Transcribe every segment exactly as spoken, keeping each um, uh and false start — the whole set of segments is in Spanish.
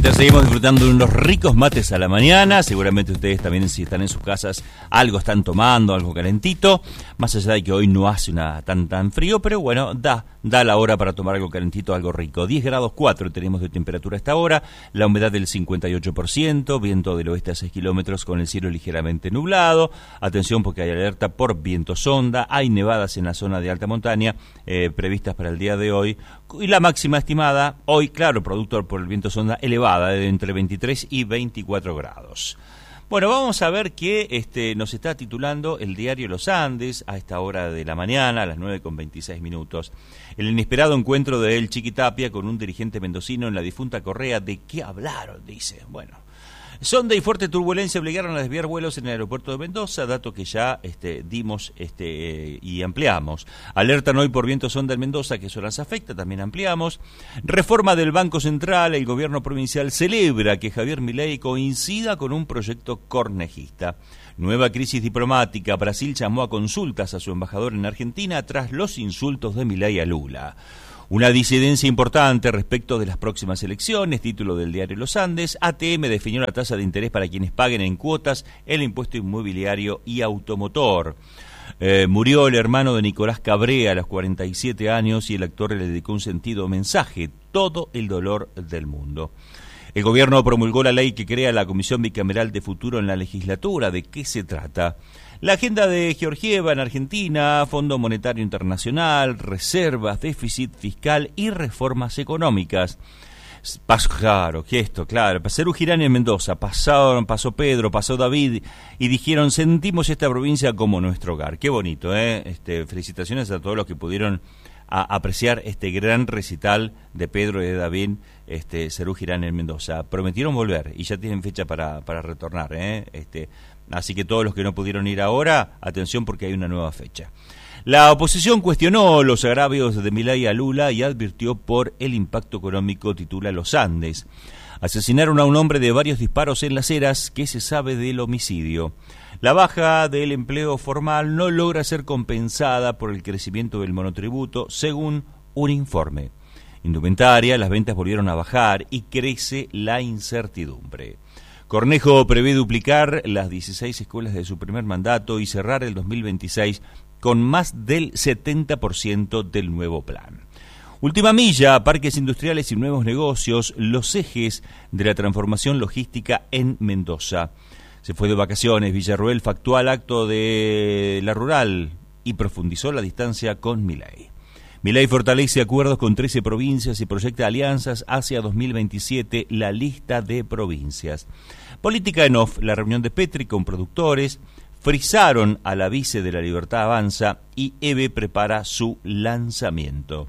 Mientras seguimos disfrutando de unos ricos mates a la mañana, seguramente ustedes también, si están en sus casas, algo están tomando, algo calentito, más allá de que hoy no hace una tan tan frío, pero bueno, da, da la hora para tomar algo calentito, algo rico. diez grados cuatro tenemos de temperatura a esta hora, la humedad del cincuenta y ocho por ciento, viento del oeste a seis kilómetros con el cielo ligeramente nublado. Atención porque hay alerta por viento sonda, hay nevadas en la zona de alta montaña eh, previstas para el día de hoy, y la máxima estimada hoy, claro, producto por el viento sonda, elevada de entre veintitrés y veinticuatro grados. Bueno, vamos a ver qué este, nos está titulando el diario Los Andes a esta hora de la mañana, a las nueve con veintiséis minutos. El inesperado encuentro de El Chiquitapia con un dirigente mendocino en la difunta Correa. ¿De qué hablaron? Dice. Bueno. Sonda y fuerte turbulencia obligaron a desviar vuelos en el aeropuerto de Mendoza, dato que ya este, dimos este, y ampliamos. Alertan hoy por viento sonda en Mendoza, que eso las afecta, también ampliamos. Reforma del Banco Central, el gobierno provincial celebra que Javier Milei coincida con un proyecto cornejista. Nueva crisis diplomática, Brasil llamó a consultas a su embajador en Argentina tras los insultos de Milei a Lula. Una disidencia importante respecto de las próximas elecciones, título del diario Los Andes. A T M definió la tasa de interés para quienes paguen en cuotas el impuesto inmobiliario y automotor. Eh, murió el hermano de Nicolás Cabré a los cuarenta y siete años y el actor le dedicó un sentido mensaje: todo el dolor del mundo. El gobierno promulgó la ley que crea la Comisión Bicameral de Futuro en la legislatura. ¿De qué se trata? La agenda de Georgieva en Argentina, Fondo Monetario Internacional, reservas, déficit fiscal y reformas económicas. Pasó, claro, que esto, claro, Serú Girán en Mendoza, pasaron, pasó Pedro, pasó David y dijeron: sentimos esta provincia como nuestro hogar. Qué bonito, ¿eh? Este, felicitaciones a todos los que pudieron a apreciar este gran recital de Pedro y de David, este, Serú Girán en Mendoza. Prometieron volver y ya tienen fecha para, para retornar, ¿eh? Este, así que todos los que no pudieron ir ahora, atención porque hay una nueva fecha. La oposición cuestionó los agravios de Milei a Lula y advirtió por el impacto económico, titula Los Andes. Asesinaron a un hombre de varios disparos en Las Heras. ¿Qué se sabe del homicidio? La baja del empleo formal no logra ser compensada por el crecimiento del monotributo, según un informe. Indumentaria, las ventas volvieron a bajar y crece la incertidumbre. Cornejo prevé duplicar las dieciséis escuelas de su primer mandato y cerrar el dos mil veintiséis con más del setenta por ciento del nuevo plan. Última milla, parques industriales y nuevos negocios, los ejes de la transformación logística en Mendoza. Se fue de vacaciones, Villarroel factual acto de la rural y profundizó la distancia con Milei. Milei fortalece acuerdos con trece provincias y proyecta alianzas hacia dos mil veintisiete, la lista de provincias. Política en off, la reunión de Petri con productores, frisaron a la vice de La Libertad Avanza y EVE prepara su lanzamiento.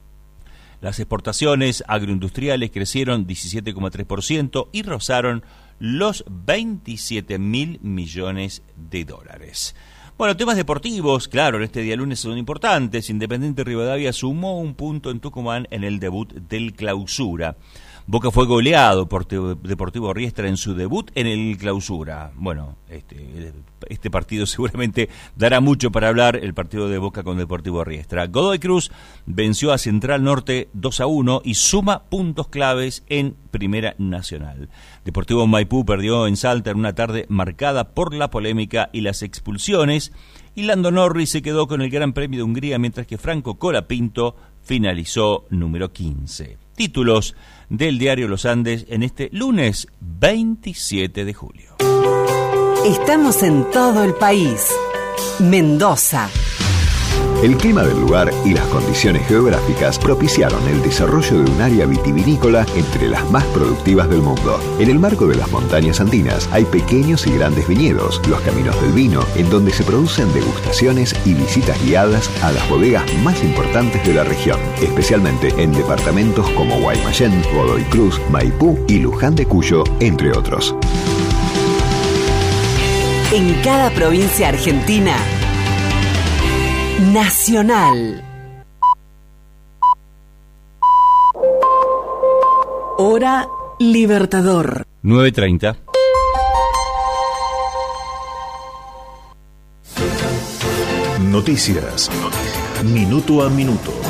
Las exportaciones agroindustriales crecieron diecisiete coma tres por ciento y rozaron los veintisiete mil millones de dólares. Bueno, temas deportivos, claro, en este día lunes son importantes. Independiente Rivadavia sumó un punto en Tucumán en el debut del Clausura. Boca fue goleado por Deportivo Riestra en su debut en el Clausura. Bueno, este, este partido seguramente dará mucho para hablar, el partido de Boca con Deportivo Riestra. Godoy Cruz venció a Central Norte dos a uno y suma puntos claves en Primera Nacional. Deportivo Maipú perdió en Salta en una tarde marcada por la polémica y las expulsiones. Y Lando Norris se quedó con el Gran Premio de Hungría, mientras que Franco Colapinto finalizó número quince. Títulos del diario Los Andes en este lunes veintisiete de julio. Estamos en todo el país. Mendoza. El clima del lugar y las condiciones geográficas propiciaron el desarrollo de un área vitivinícola entre las más productivas del mundo. En el marco de las montañas andinas hay pequeños y grandes viñedos, los caminos del vino, en donde se producen degustaciones y visitas guiadas a las bodegas más importantes de la región, especialmente en departamentos como Guaymallén, Godoy Cruz, Maipú y Luján de Cuyo, entre otros. En cada provincia argentina, Nacional. Hora Libertador. nueve treinta. Noticias. Minuto a minuto.